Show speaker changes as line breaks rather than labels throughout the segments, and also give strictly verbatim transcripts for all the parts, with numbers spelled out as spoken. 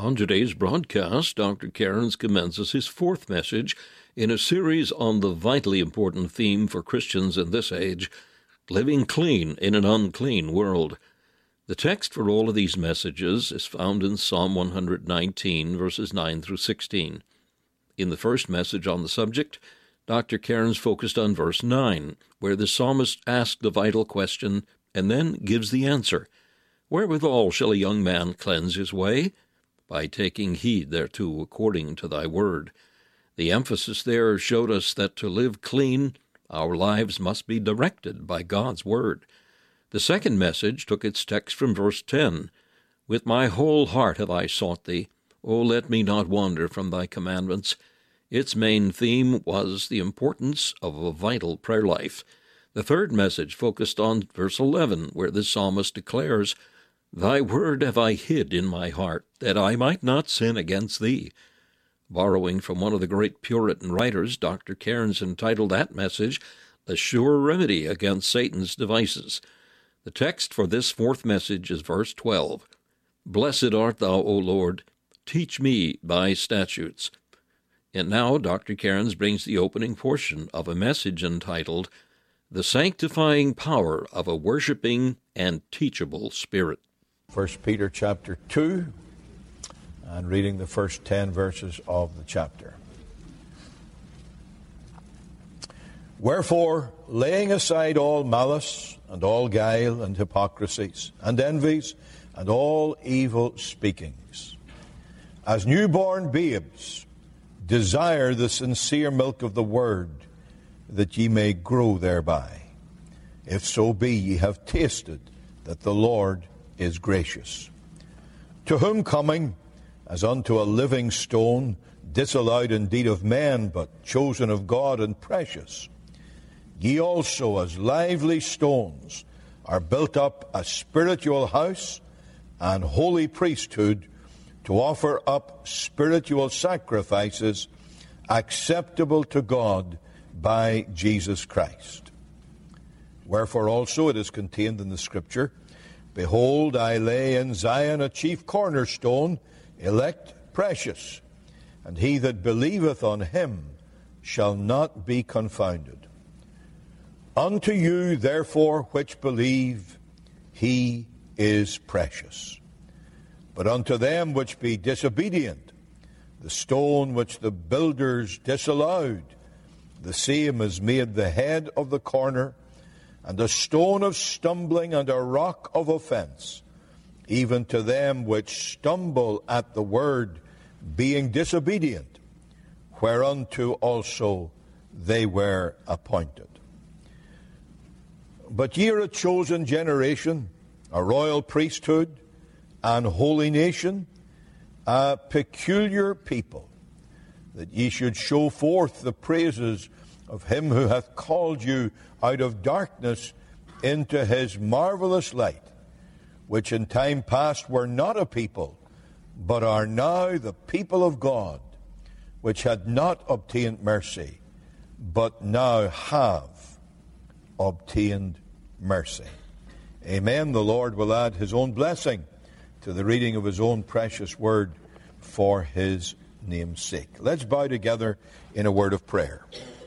On today's broadcast, Doctor Cairns commences his fourth message in a series on the vitally important theme for Christians in this age, living clean in an unclean world. The text for all of these messages is found in Psalm one hundred nineteen, verses nine through sixteen. In the first message on the subject, Doctor Cairns focused on verse nine, where the psalmist asked the vital question and then gives the answer. Wherewithal shall a young man cleanse his way? By taking heed thereto according to thy word. The emphasis there showed us that to live clean, our lives must be directed by God's word. The second message took its text from verse ten. With my whole heart have I sought thee. O let me not wander from thy commandments. Its main theme was the importance of a vital prayer life. The third message focused on verse eleven, where the psalmist declares, Thy word have I hid in my heart, that I might not sin against thee. Borrowing from one of the great Puritan writers, Doctor Cairns entitled that message, A Sure Remedy Against Satan's Devices. The text for this fourth message is verse twelve. Blessed art thou, O Lord, teach me thy statutes. And now Doctor Cairns brings the opening portion of a message entitled, The Sanctifying Power of a Worshipping and Teachable Spirit.
First Peter chapter two, and reading the first ten verses of the chapter. Wherefore, laying aside all malice, and all guile, and hypocrisies, and envies, and all evil speakings, as newborn babes, desire the sincere milk of the word, that ye may grow thereby, if so be ye have tasted that the Lord is gracious. To whom coming, as unto a living stone, disallowed indeed of men, but chosen of God and precious, ye also as lively stones are built up a spiritual house and holy priesthood, to offer up spiritual sacrifices acceptable to God by Jesus Christ. Wherefore also it is contained in the Scripture, Behold, I lay in Zion a chief cornerstone, elect, precious, and he that believeth on him shall not be confounded. Unto you, therefore, which believe, he is precious. But unto them which be disobedient, the stone which the builders disallowed, the same is made the head of the corner, and a stone of stumbling and a rock of offense, even to them which stumble at the word, being disobedient, whereunto also they were appointed. But ye are a chosen generation, a royal priesthood, an holy nation, a peculiar people, that ye should show forth the praises of him who hath called you out of darkness into his marvelous light, which in time past were not a people, but are now the people of God, which had not obtained mercy, but now have obtained mercy. Amen. The Lord will add his own blessing to the reading of his own precious word for his name's sake. Let's bow together in a word of prayer.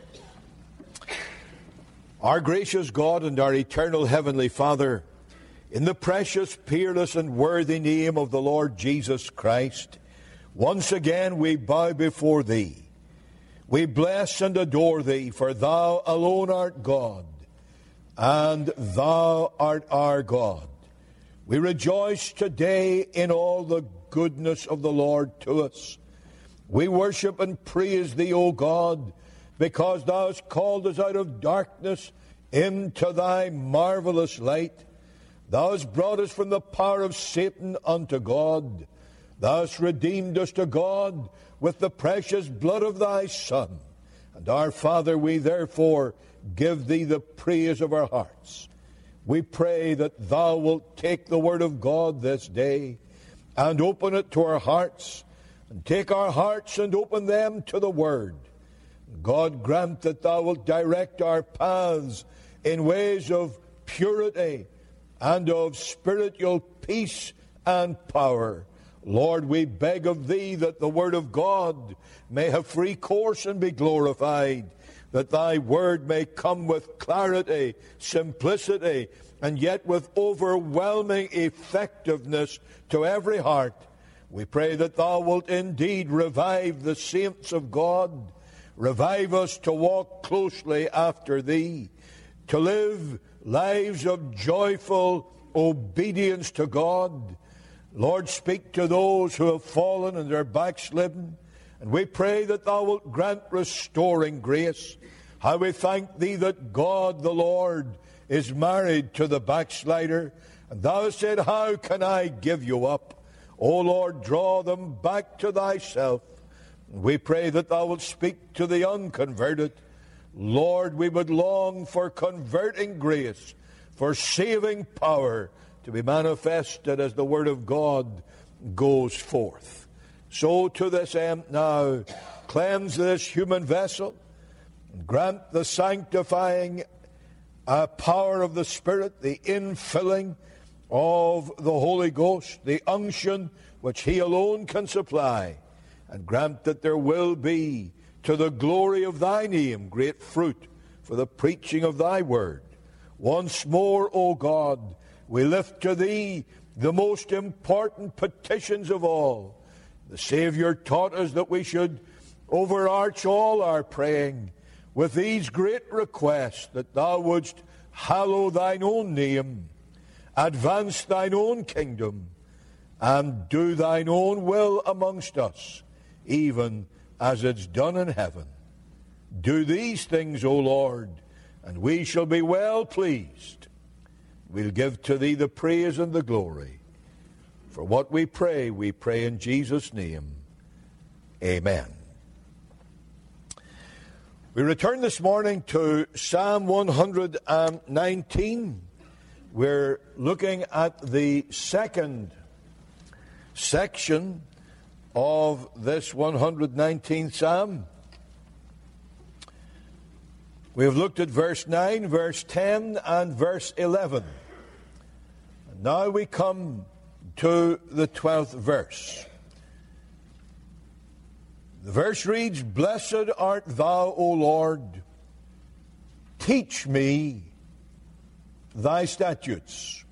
Our gracious God and our eternal heavenly Father, in the precious, peerless, and worthy name of the Lord Jesus Christ, once again we bow before thee. We bless and adore thee, for thou alone art God, and thou art our God. We rejoice today in all the goodness of the Lord to us. We worship and praise thee, O God, because thou hast called us out of darkness into thy marvelous light. Thou hast brought us from the power of Satan unto God. Thou hast redeemed us to God with the precious blood of thy Son. And our Father, we therefore give thee the praise of our hearts. We pray that thou wilt take the word of God this day and open it to our hearts, and take our hearts and open them to the word. God, grant that thou wilt direct our paths in ways of purity and of spiritual peace and power. Lord, we beg of thee that the word of God may have free course and be glorified, that thy word may come with clarity, simplicity, and yet with overwhelming effectiveness to every heart. We pray that thou wilt indeed revive the saints of God, revive us to walk closely after thee, to live lives of joyful obedience to God. Lord, speak to those who have fallen and are backslidden, and we pray that thou wilt grant restoring grace. How we thank thee that God the Lord is married to the backslider, and thou said, how can I give you up? O Lord, draw them back to thyself. We pray that thou wilt speak to the unconverted. Lord, we would long for converting grace, for saving power to be manifested as the word of God goes forth. So to this end now, cleanse this human vessel, grant the sanctifying uh, power of the Spirit, the infilling of the Holy Ghost, the unction which he alone can supply, and grant that there will be, to the glory of thy name, great fruit for the preaching of thy word. Once more, O God, we lift to thee the most important petitions of all. The Savior taught us that we should overarch all our praying with these great requests, that thou wouldst hallow thine own name, advance thine own kingdom, and do thine own will amongst us, even as it's done in heaven. Do these things, O Lord, and we shall be well pleased. We'll give to thee the praise and the glory. For what we pray, we pray in Jesus' name. Amen. We return this morning to Psalm one hundred nineteen. We're looking at the second section of this one hundred nineteenth Psalm. We have looked at verse nine, verse ten, and verse eleven. And now we come to the twelfth verse. The verse reads, Blessed art thou, O Lord, teach me thy statutes.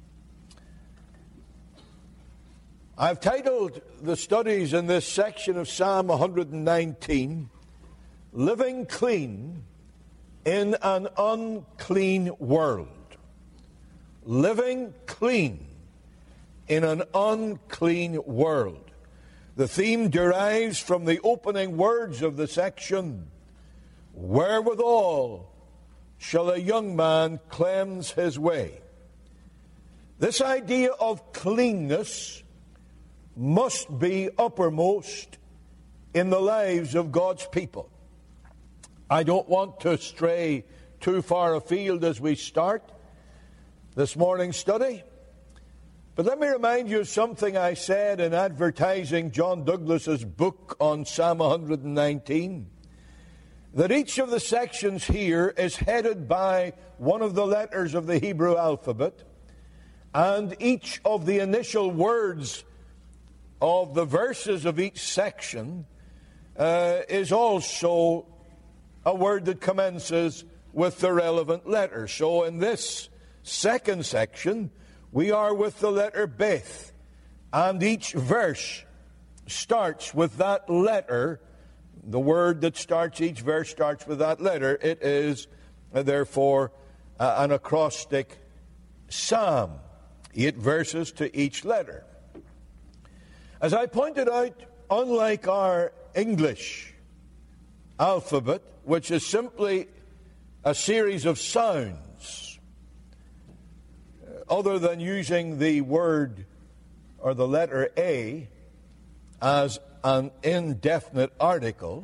I've titled the studies in this section of Psalm one hundred nineteen, Living Clean in an Unclean World. Living clean in an unclean world. The theme derives from the opening words of the section, Wherewithal shall a young man cleanse his way. This idea of cleanness must be uppermost in the lives of God's people. I don't want to stray too far afield as we start this morning's study, but let me remind you of something I said in advertising John Douglas's book on Psalm one hundred nineteen, that each of the sections here is headed by one of the letters of the Hebrew alphabet, and each of the initial words of the verses of each section uh, is also a word that commences with the relevant letter. So in this second section, we are with the letter Beth, and each verse starts with that letter. The word that starts each verse starts with that letter. It is, uh, therefore, uh, an acrostic psalm. Eight verses to each letter. As I pointed out, unlike our English alphabet, which is simply a series of sounds, other than using the word or the letter A as an indefinite article,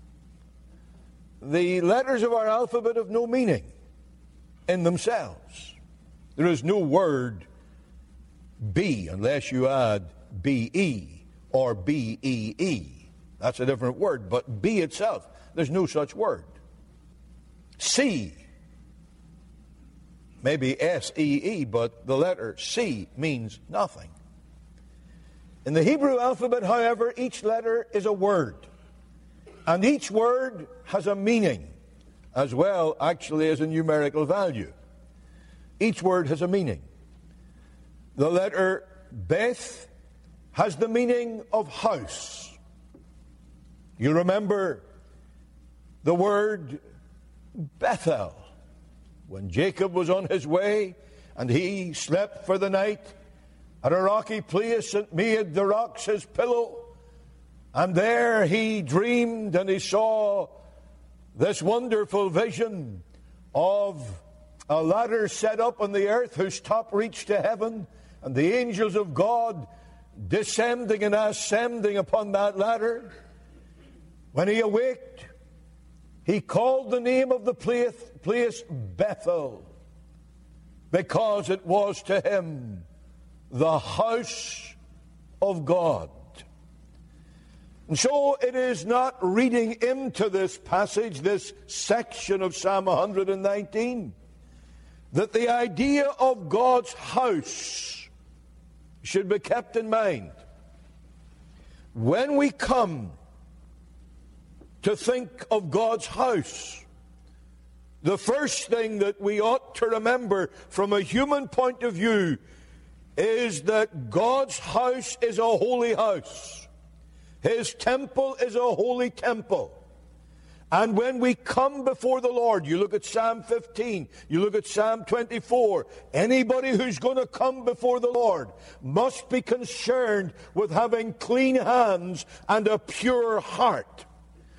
the letters of our alphabet have no meaning in themselves. There is no word B unless you add B E or B E E. That's a different word, but B itself, there's no such word. C, maybe S E E, but the letter C means nothing. In the Hebrew alphabet, however, each letter is a word. And each word has a meaning, as well, actually, as a numerical value. Each word has a meaning. The letter Beth has the meaning of house. You remember the word Bethel. When Jacob was on his way and he slept for the night at a rocky place and made the rocks his pillow, and there he dreamed and he saw this wonderful vision of a ladder set up on the earth whose top reached to heaven, and the angels of God descending and ascending upon that ladder. When he awaked, he called the name of the place, place Bethel, because it was to him the house of God. And so it is not reading into this passage, this section of Psalm one hundred nineteen, that the idea of God's house should be kept in mind. When we come to think of God's house, the first thing that we ought to remember from a human point of view is that God's house is a holy house. His temple is a holy temple. And when we come before the Lord, you look at Psalm fifteen, you look at Psalm twenty-four, anybody who's going to come before the Lord must be concerned with having clean hands and a pure heart.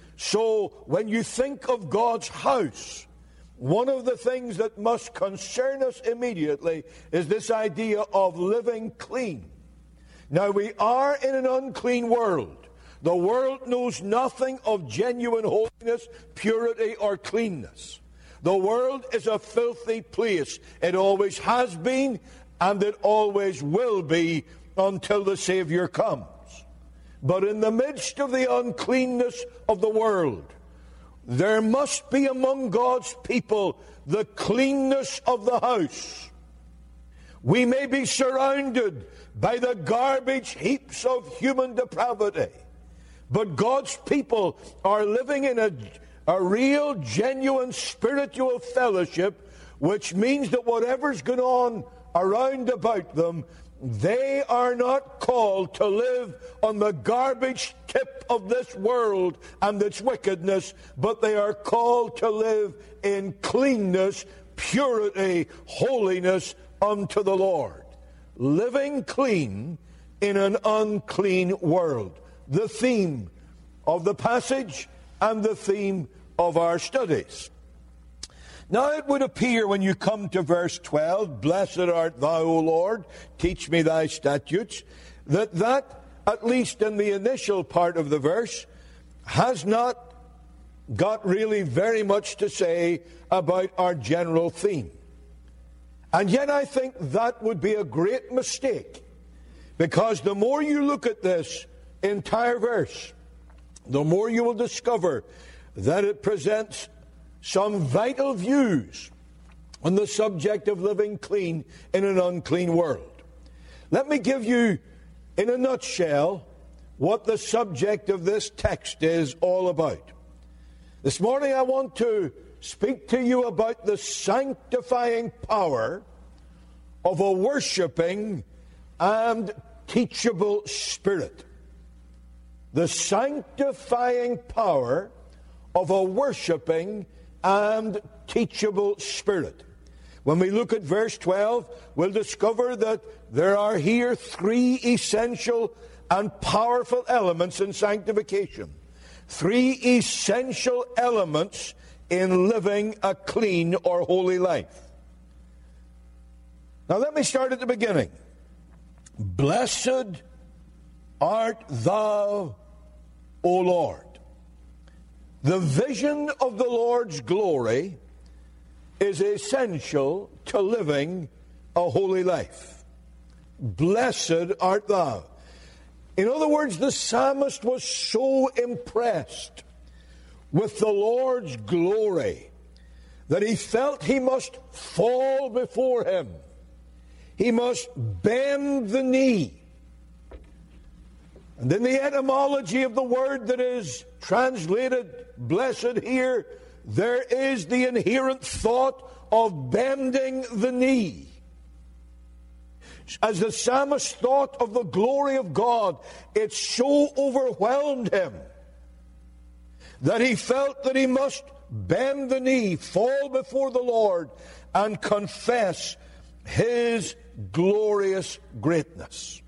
So when you think of God's house, one of the things that must concern us immediately is this idea of living clean. Now, we are in an unclean world. The world knows nothing of genuine holiness, purity, or cleanness. The world is a filthy place. It always has been, and it always will be until the Savior comes. But in the midst of the uncleanness of the world, there must be among God's people the cleanness of the house. We may be surrounded by the garbage heaps of human depravity, but God's people are living in a, a real, genuine spiritual fellowship, which means that whatever's going on around about them, they are not called to live on the garbage tip of this world and its wickedness, but they are called to live in cleanness, purity, holiness unto the Lord. Living clean in an unclean world. The theme of the passage and the theme of our studies. Now it would appear when you come to verse twelve, blessed art thou, O Lord, teach me thy statutes, that that, at least in the initial part of the verse, has not got really very much to say about our general theme. And yet I think that would be a great mistake, because the more you look at this entire verse, the more you will discover that it presents some vital views on the subject of living clean in an unclean world. Let me give you, in a nutshell, what the subject of this text is all about. This morning I want to speak to you about the sanctifying power of a worshiping and teachable spirit. The sanctifying power of a worshiping and teachable spirit. When we look at verse twelve, we'll discover that there are here three essential and powerful elements in sanctification. Three essential elements in living a clean or holy life. Now let me start at the beginning. Blessed art thou, O Lord. The vision of the Lord's glory is essential to living a holy life. Blessed art thou. In other words, the psalmist was so impressed with the Lord's glory that he felt he must fall before him. He must bend the knee And in the etymology of the word that is translated blessed here, there is the inherent thought of bending the knee. As the psalmist thought of the glory of God, it so overwhelmed him that he felt that he must bend the knee, fall before the Lord, and confess His glorious greatness.